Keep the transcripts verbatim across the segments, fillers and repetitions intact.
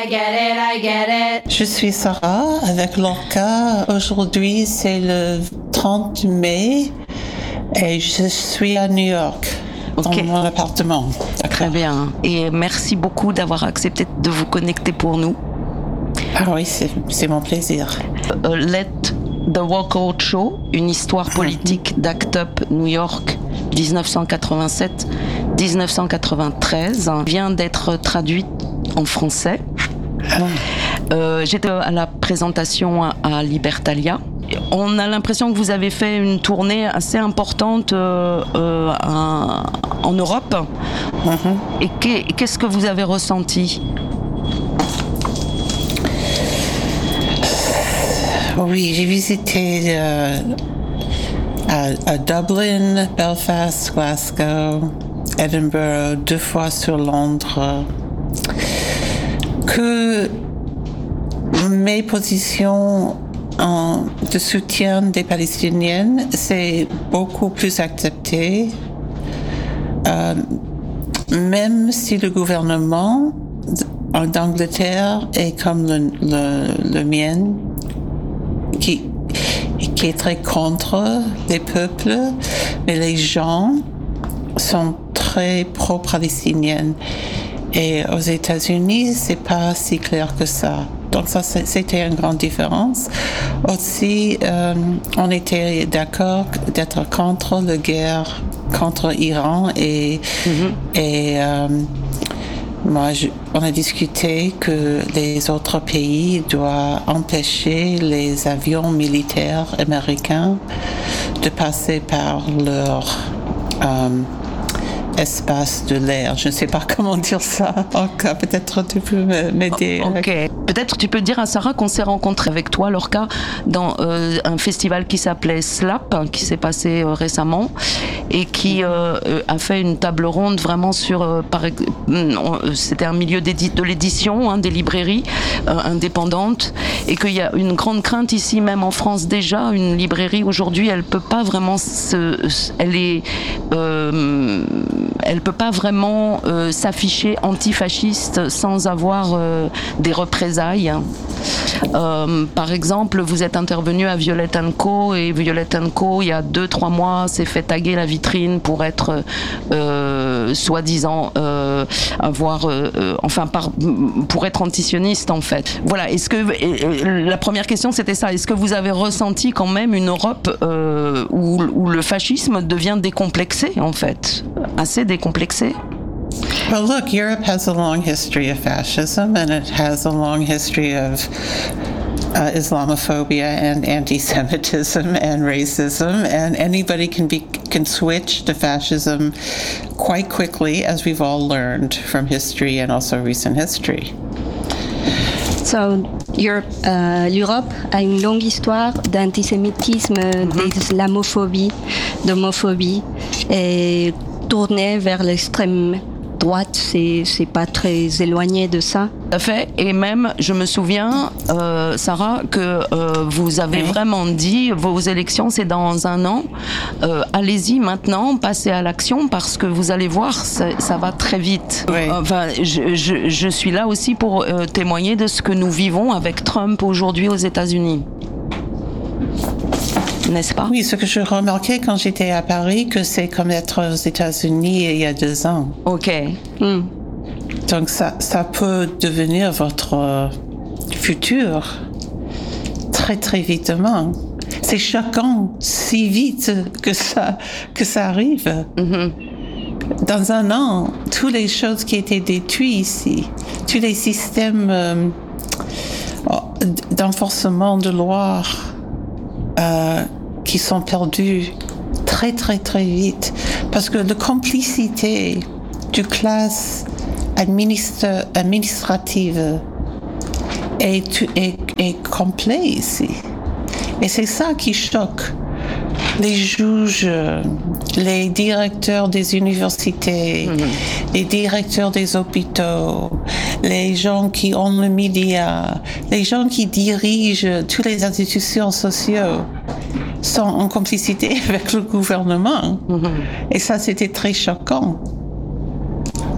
I get it, I get it. Je suis Sarah avec Lorca. Aujourd'hui, c'est le trente mai et je suis à New York, okay. Dans mon appartement. D'accord. Très bien. Et merci beaucoup d'avoir accepté de vous connecter pour nous. Ah oui, c'est, c'est mon plaisir. Uh, Let the Walkout Show, une histoire politique d'Act Up New York dix-neuf cent quatre-vingt-sept à dix-neuf cent quatre-vingt-treize, vient d'être traduite en français. Euh, j'étais à la présentation à, à Libertalia. On a l'impression que vous avez fait une tournée assez importante euh, euh, à, en Europe. Mm-hmm. Et qu'est, qu'est-ce que vous avez ressenti? Oui, j'ai visité euh, à, à Dublin, Belfast, Glasgow, Edinburgh, deux fois sur Londres. Que mes positions en, de soutien des Palestiniennes, c'est beaucoup plus accepté, euh, même si le gouvernement d'Angleterre est comme le, le, le mien, qui, qui est très contre les peuples, mais les gens sont très pro-palestiniennes. Et aux États-Unis, c'est pas si clair que ça. Donc ça, c'était une grande différence. Aussi, euh, on était d'accord d'être contre la guerre contre l'Iran et, mm-hmm. et euh, moi, je, on a discuté que les autres pays doivent empêcher les avions militaires américains de passer par leur euh, espace de l'air. Je ne sais pas comment dire ça. Lorca, peut-être tu peux m'aider. Ok. Peut-être tu peux dire à Sarah qu'on s'est rencontrés avec toi, Lorca, dans euh, un festival qui s'appelait Slap, qui s'est passé euh, récemment, et qui euh, a fait une table ronde vraiment sur... Euh, par, euh, c'était un milieu de l'édition, hein, des librairies euh, indépendantes, et qu'il y a une grande crainte ici, même en France déjà, une librairie aujourd'hui, elle peut pas vraiment se... Elle est... Euh, elle peut pas vraiment euh, s'afficher antifasciste sans avoir euh, des représailles. Euh, par exemple, vous êtes intervenu à Violet and Co et Violet and Co il y a deux trois mois s'est fait taguer la vitrine pour être euh, soi-disant euh, avoir euh, enfin par, pour être antisioniste en fait. Voilà. Est-ce que euh, la première question c'était ça. Est-ce que vous avez ressenti quand même une Europe euh, où, où le fascisme devient décomplexé en fait, assez décomplexé? Well, look, Europe has a long history of fascism, and it has a long history of uh, Islamophobia and anti-Semitism and racism, and anybody can be can switch to fascism quite quickly, as we've all learned from history and also recent history. So, Europe, uh, l'Europe a une longue histoire d'antisémitisme, mm-hmm. d'islamophobie, d'homophobie, et tournée vers l'extrême droite, c'est, c'est pas très éloigné de ça. Tout à fait. Et même, je me souviens, euh, Sarah, que euh, vous avez oui. vraiment dit, vos élections, c'est dans un an. Euh, allez-y maintenant, passez à l'action, parce que vous allez voir, ça, ça va très vite. Oui. Enfin, je, je, je suis là aussi pour euh, témoigner de ce que nous vivons avec Trump aujourd'hui aux États-Unis. N'est-ce pas? Oui, ce que je remarquais quand j'étais à Paris, que c'est comme être aux États-Unis il y a deux ans. Ok. Mm. Donc ça, ça peut devenir votre euh, futur très très vitement. C'est choquant si vite que ça que ça arrive. Mm-hmm. Dans un an, toutes les choses qui étaient détruites ici, tous les systèmes euh, d'enforcement de loi. Euh, qui sont perdus très très très vite parce que la complicité du classe administre, administrative est, est, est complet ici et c'est ça qui choque les juges, les directeurs des universités, mmh. les directeurs des hôpitaux, les gens qui ont le média, les gens qui dirigent toutes les institutions sociales sont en complicité avec le gouvernement. Mmh. Et ça, c'était très choquant.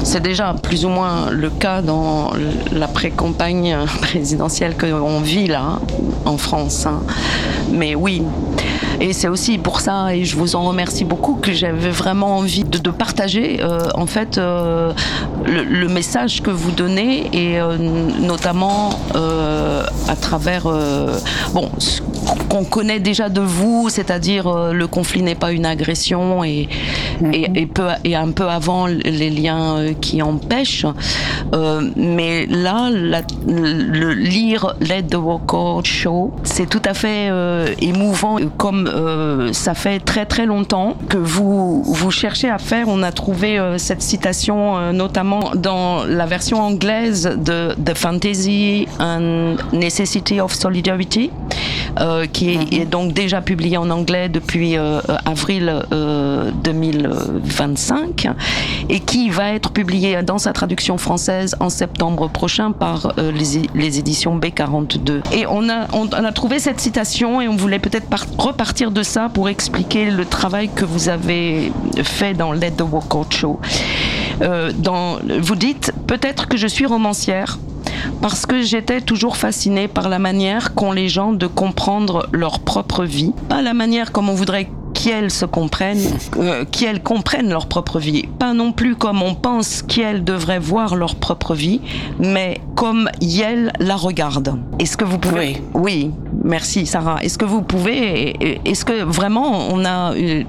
c'est déjà plus ou moins le cas dans la pré-campagne présidentielle qu'on vit là, en France. Hein. Mais oui, et c'est aussi pour ça, et je vous en remercie beaucoup, que j'avais vraiment envie de, de partager euh, en fait euh, le, le message que vous donnez, et euh, notamment euh, à travers euh, bon, ce qu'on connaît déjà de vous, c'est-à-dire euh, le conflit n'est pas une agression, et, mm-hmm. et, et, peu, et un peu avant les liens euh, qui empêchent. Euh, mais là, la, le lire Let the Record Show, c'est tout à fait euh, émouvant, comme euh, ça fait très très longtemps que vous, vous cherchez à faire. On a trouvé euh, cette citation euh, notamment dans la version anglaise de The Fantasy and Necessity of Solidarity, euh, qui est, mm-hmm. est donc déjà publié en anglais depuis euh, avril euh, deux mille vingt-cinq, et qui va être publié dans sa traduction française en septembre prochain par euh, les, les éditions B quarante-deux. Et on a, on, on a trouvé cette citation, et on voulait peut-être par, repartir de ça pour expliquer le travail que vous avez fait dans Let the Record Show. Euh, dans, vous dites, peut-être que je suis romancière parce que j'étais toujours fascinée par la manière qu'ont les gens de comprendre leur propre vie, pas la manière comme on voudrait qu'elles se comprennent, euh, qu'elles comprennent leur propre vie, pas non plus comme on pense qu'elles devraient voir leur propre vie, mais comme elles la regardent. Est-ce que vous pouvez... Oui, oui, merci Sarah. Est-ce que vous pouvez... Est-ce que vraiment on a...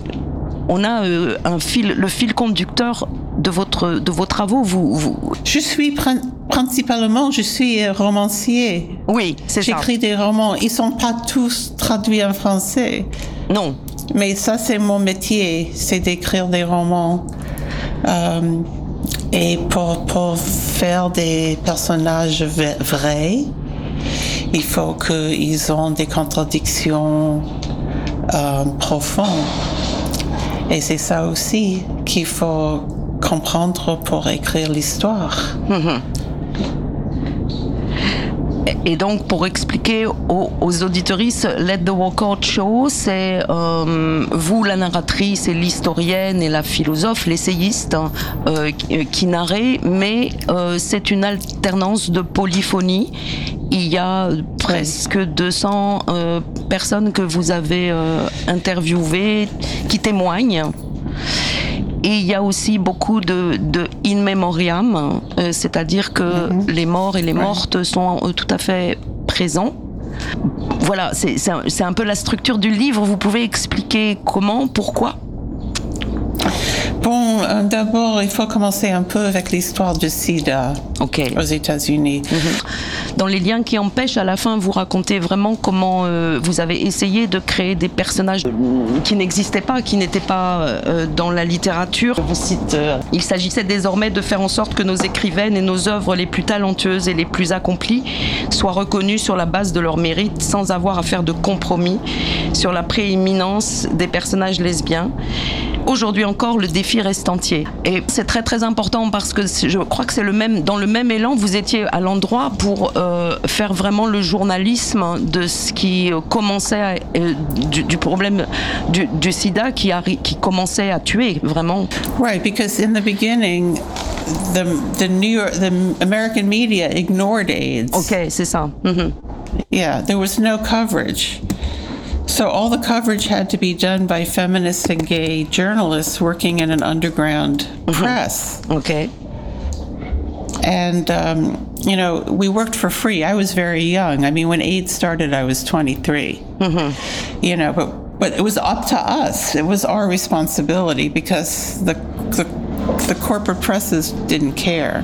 On a euh, un fil, le fil conducteur de votre, de vos travaux. Vous, vous... Je suis pr- principalement, je suis romancier. Oui, c'est ça. J'écris des romans. Ils sont pas tous traduits en français. Non. Mais ça, c'est mon métier, c'est d'écrire des romans. Euh, et pour, pour faire des personnages vrais, il faut qu'ils aient des contradictions euh, profondes. Et c'est ça aussi qu'il faut comprendre pour écrire l'histoire. Mm-hmm. Et donc, pour expliquer aux, aux auditrices, Let the Record Show, c'est euh, vous, la narratrice, et l'historienne, et la philosophe, l'essayiste, hein, euh, qui, qui narrez, mais euh, c'est une alternance de polyphonie. Il y a presque deux cents euh, personnes que vous avez euh, interviewées, qui témoignent. Et il y a aussi beaucoup de, de in memoriam, euh, c'est-à-dire que mm-hmm. les morts et les mortes sont euh, tout à fait présents. Voilà, c'est, c'est, un, c'est un peu la structure du livre. Vous pouvez expliquer comment, pourquoi ? Bon, euh, d'abord, il faut commencer un peu avec l'histoire du sida okay. aux États-Unis. Mm-hmm. Dans Les liens qui empêchent, à la fin, vous racontez vraiment comment euh, vous avez essayé de créer des personnages qui n'existaient pas, qui n'étaient pas euh, dans la littérature. Je vous cite, euh, il s'agissait désormais de faire en sorte que nos écrivaines et nos œuvres les plus talentueuses et les plus accomplies soient reconnues sur la base de leur mérite, sans avoir à faire de compromis sur la prééminence des personnages lesbiens. Aujourd'hui encore, le défi reste entier. Et c'est très très important parce que je crois que c'est le même, dans le même élan, vous étiez à l'endroit pour euh, faire vraiment le journalisme de ce qui commençait, à, euh, du, du problème du, du sida qui, a, qui commençait à tuer, vraiment. Right, because in the beginning, the, the, New York, the American media ignored AIDS. Ok, c'est ça. Mm-hmm. Yeah, there was no coverage. So all the coverage had to be done by feminist and gay journalists working in an underground mm-hmm. press. Okay. And, um, you know, we worked for free. I was very young. I mean, when AIDS started, I was twenty-three. Mm-hmm. You know, but, but it was up to us. It was our responsibility because the, the, the corporate presses didn't care.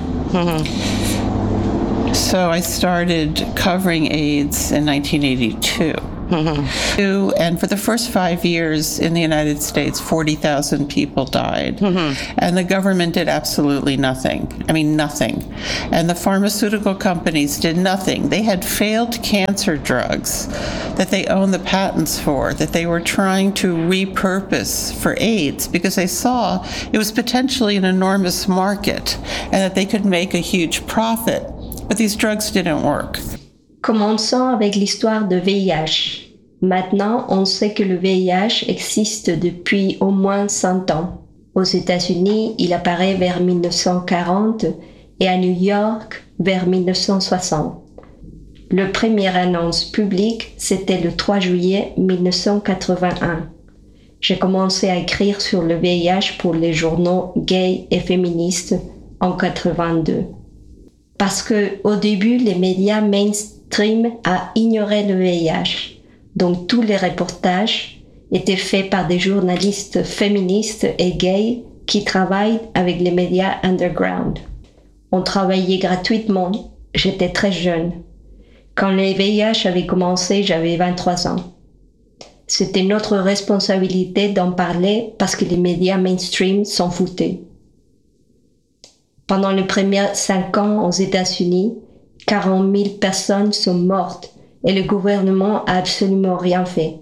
Mm-hmm. So I started covering AIDS in nineteen eighty-two. Mm-hmm. And for the first five years in the United States, forty thousand people died. Mm-hmm. And the government did absolutely nothing. I mean, nothing. And the pharmaceutical companies did nothing. They had failed cancer drugs that they owned the patents for, that they were trying to repurpose for AIDS because they saw it was potentially an enormous market and that they could make a huge profit. But these drugs didn't work. Commençons avec l'histoire de V I H. Maintenant, on sait que le V I H existe depuis au moins cent ans. Aux États-Unis, il apparaît vers mille neuf cent quarante et à New York vers mille neuf cent soixante. Le première annonce publique, c'était le trois juillet mille neuf cent quatre-vingt-un. J'ai commencé à écrire sur le V I H pour les journaux gays et féministes en quatre-vingt-deux. Parce que au début, les médias mainstream a ignoré le V I H. Donc tous les reportages étaient faits par des journalistes féministes et gays qui travaillent avec les médias underground. On travaillait gratuitement. J'étais très jeune. Quand le V I H avait commencé, j'avais vingt-trois ans. C'était notre responsabilité d'en parler parce que les médias mainstream s'en foutaient. Pendant les premiers cinq ans aux États-Unis, quarante mille personnes sont mortes et le gouvernement a absolument rien fait.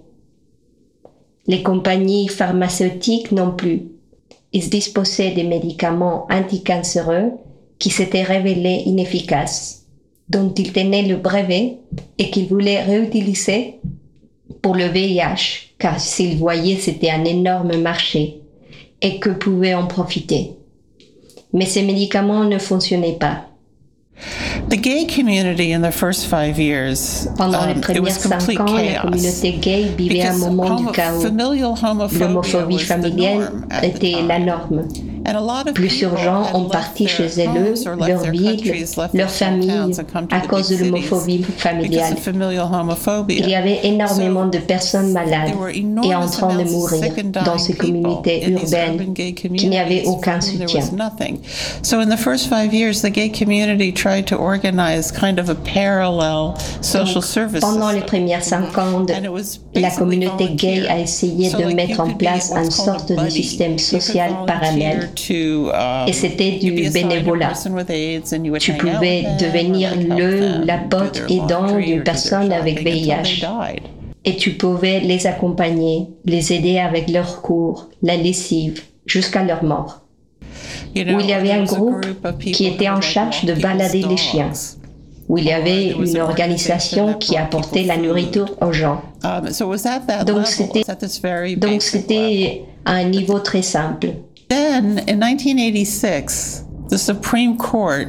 Les compagnies pharmaceutiques non plus. Ils disposaient des médicaments anticancéreux qui s'étaient révélés inefficaces, dont ils tenaient le brevet et qu'ils voulaient réutiliser pour le V I H, car s'ils voyaient c'était un énorme marché et que pouvaient en profiter. Mais ces médicaments ne fonctionnaient pas. The gay community in the first five years, Pendant les um, it premières was cinq complete ans, la chaos. communauté gay vivait un Because moment du homo- chaos. familial homophobia L'homophobie was the familiale norm at the était time. la norme. And a lot of Plusieurs people gens had ont left parti their chez eux, homes or left leur their ville, countries, left leur their small famille, towns and come to à the cause de big l'homophobie cities familiale. because of familial homophobia. Il y avait énormément de personnes malades There were et enormous en train de amounts of mourir sick and dying dans ces people communautés in these urbaines urban gay qui n'avaient communities aucun for whom there soutien. was nothing. So in the first five years, the gay community tried to organize kind of a parallel social Donc, service pendant les system. premières cinq ans, de- And it was la basically communauté gay volunteer. a essayé So, de like, mettre you en could be place what's une called sorte a de buddy. système You could social volunteer parallèle. to, um, Et c'était du you'd be assigned a bénévolat. person with AIDS and you would Tu hang out pouvais with them devenir or, like, help le them ou la do pote their aidant laundry d'une or do their personne avec shopping V I until they H. died. Et tu pouvais les accompagner, les aider avec leurs cours, la lessive, jusqu'à leur mort. You know, Où il y avait there un was a groupe group of people qui était who en would, like, charge de walk balader people's les chiens. dogs. Où il y avait There was une an organisation organization qui that brought apportait la people nourriture aux gens. Um, so it was at that Donc level, c'était, it was at this very donc basic level. c'était à un niveau très simple. Then, in nineteen eighty-six, the Supreme Court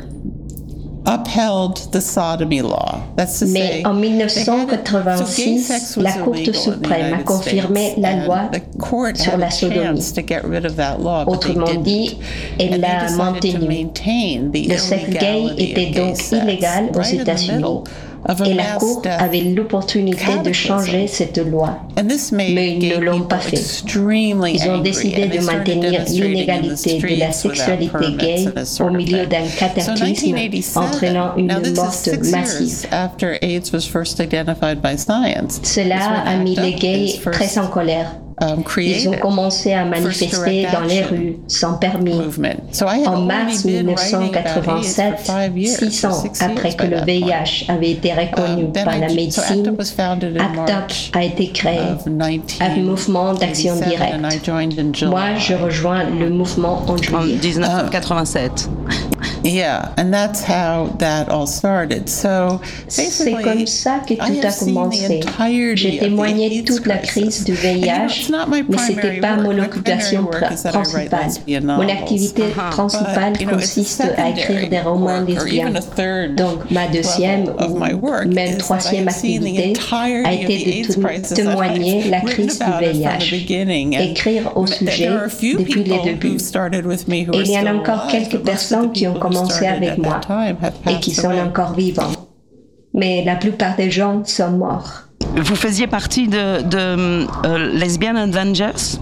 upheld the sodomy law. That's to Mais say, en they had it- so gay dix-neuf cent sex quatre-vingt-six, was la Cour illegal in the suprême a United confirmé States, la and loi the court sur had la a sodomie. chance to get rid of that law, but they Autrement didn't. dit, elle And they l'a decided to maintenue. maintain the Le sexe gay illegality était of gay donc sex illégal aux right in the États-Unis. middle of a Et la mass Cour death avait l'opportunité de cataclysm. changer cette loi. And this made Mais ils gay ne l'ont people pas fait. extremely Ils ont angry, décidé and they de started maintenir demonstrating in the l'inégalité de la streets without sexualité permits gay and this au sort of milieu thing. d'un So cataclysme nineteen eighty-seven, entraînant une now this is mort six massive. years after AIDS was first identified by science. Cela is when a mis ACT les UP gays is first, très en colère. um, Ils ont created commencé à manifester direct dans les action rues sans permis. movement. So I had En already mars been mille neuf cent writing about AIDS quatre-vingt-sept, for five years, six for ans six après years que by le that V I point. H avait été reconnu Um, then par I la did- so médecine, ACT UP was founded in ACT UP March a été créé, of un mouvement d'action nineteen eighty-seven, and I directe. joined in July. Moi, je rejoins le mouvement en En juillet. dix-neuf cent quatre-vingt-sept. Yeah, and that's how that all started. So C'est basically, comme ça que I tout a have seen the commencé. entirety J'ai of the témoigné AIDS toute la crisis. crise du V I And, you know, H, it's not my mais ce n'était primary pas work. mon My occupation primary work is that I write principale. lesbian Mon novels. activité principale But, you know, it's consiste à écrire secondary des romans work, or lesbiens. even a third Donc ma deuxième level of ou my work même is that I troisième have seen the activité entirety a of été the de AIDS te- crisis. témoigner I've la written crise du about it V I from the H, beginning, and écrire au th- sujet there are a few depuis les people débuts. who started with me who Et are il y en a still encore alive, quelques but most of the personnes qui ont people who commencé started avec at moi that time have et qui passed sont away. encore vivants. Mais la plupart des gens sont morts. Vous faisiez partie de, de euh, Lesbian Avengers.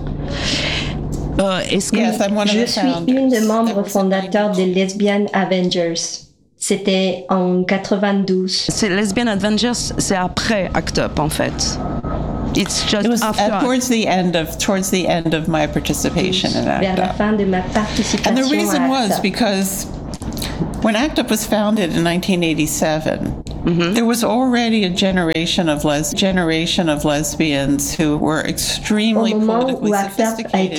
Euh, Est-ce que Yes, I'm one of Je the suis founders. une des membres That was in fondateurs des Lesbian Avengers. C'était en quatre-vingt-douze. c'est Lesbian Avengers, c'est après ACT UP en fait. It's just It was after. at, towards the end of towards the end of my participation in Vers la ACT UP. fin de ma And participation the reason à was ACT UP. because when ACT UP was founded in nineteen eighty-seven, Mm-hmm. there was already a generation of les- generation of lesbians who were extremely Au moment politically où ACT UP a sophisticated.